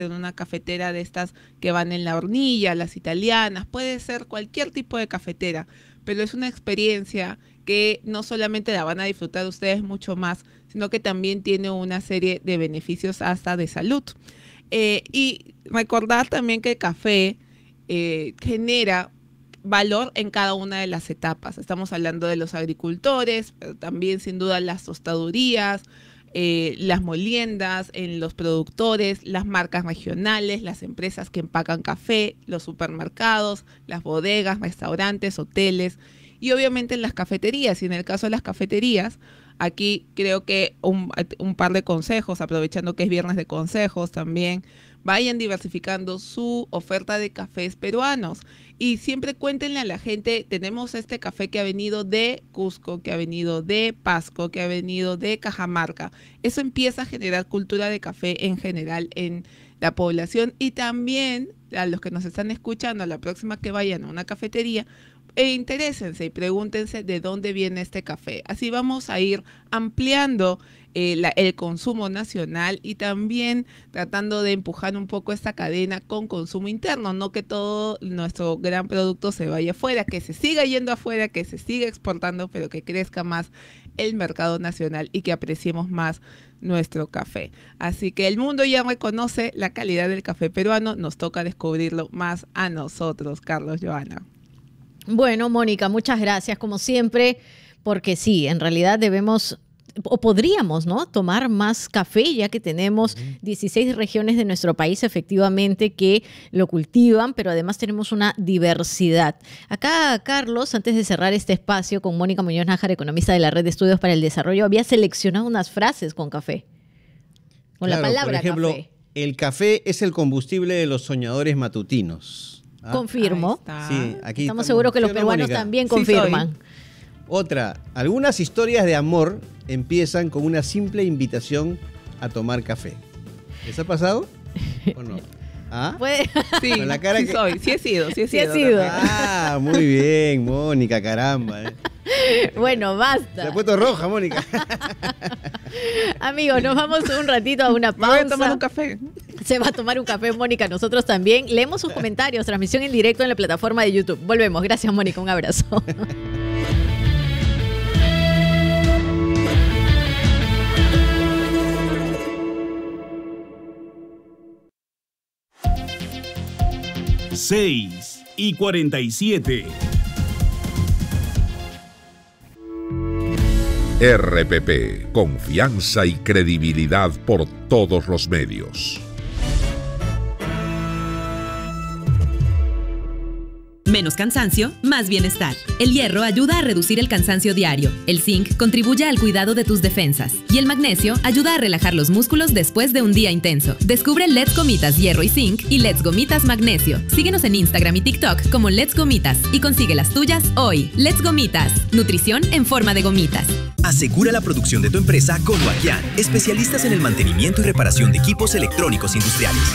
en una cafetera de estas que van en la hornilla, las italianas, puede ser cualquier tipo de cafetera, pero es una experiencia que no solamente la van a disfrutar ustedes mucho más, sino que también tiene una serie de beneficios hasta de salud. Y recordar también que el café genera valor en cada una de las etapas. Estamos hablando de los agricultores, pero también sin duda las tostadurías, las moliendas, en los productores, las marcas regionales, las empresas que empacan café, los supermercados, las bodegas, restaurantes, hoteles y obviamente en las cafeterías. Y en el caso de las cafeterías, aquí creo que un par de consejos, aprovechando que es viernes de consejos también, vayan diversificando su oferta de cafés peruanos y siempre cuéntenle a la gente, tenemos este café que ha venido de Cusco, que ha venido de Pasco, que ha venido de Cajamarca. Eso empieza a generar cultura de café en general en la población y también a los que nos están escuchando, a la próxima que vayan a una cafetería, interésense y pregúntense de dónde viene este café. Así vamos a ir ampliando el consumo nacional y también tratando de empujar un poco esta cadena con consumo interno, no que todo nuestro gran producto se vaya afuera, que se siga yendo afuera, que se siga exportando, pero que crezca más el mercado nacional y que apreciemos más nuestro café. Así que el mundo ya reconoce la calidad del café peruano, nos toca descubrirlo más a nosotros, Carlos, Joana. Bueno, Mónica, muchas gracias como siempre, porque sí, en realidad debemos o podríamos, ¿no?, tomar más café, ya que tenemos 16 regiones de nuestro país efectivamente que lo cultivan, pero además tenemos una diversidad. Acá, Carlos, antes de cerrar este espacio con Mónica Muñoz Nájera, economista de la Red de Estudios para el Desarrollo, había seleccionado unas frases con café, con la palabra por ejemplo, café. El café es el combustible de los soñadores matutinos. Confirmo. Sí, aquí estamos seguros que los peruanos Mónica también confirman. Otra, algunas historias de amor empiezan con una simple invitación a tomar café. ¿Les ha pasado o no? ¿Ah? Sí, con la cara sí que... soy, sí he sido. Ah, muy bien, Mónica, caramba. Bueno, basta. Se ha puesto roja, Mónica. Amigos, nos vamos un ratito a una pausa. Me voy a tomar un café. Se va a tomar un café, Mónica, nosotros también. Leemos sus comentarios, transmisión en directo en la plataforma de YouTube. Volvemos. Gracias, Mónica. Un abrazo. Seis y 47. RPP, confianza y credibilidad por todos los medios. Menos cansancio, más bienestar. El hierro ayuda a reducir el cansancio diario. El zinc contribuye al cuidado de tus defensas. Y el magnesio ayuda a relajar los músculos después de un día intenso. Descubre Let's Gomitas Hierro y Zinc y Let's Gomitas Magnesio. Síguenos en Instagram y TikTok como Let's Gomitas y consigue las tuyas hoy. Let's Gomitas. Nutrición en forma de gomitas. Asegura la producción de tu empresa con Wakian, especialistas en el mantenimiento y reparación de equipos electrónicos industriales.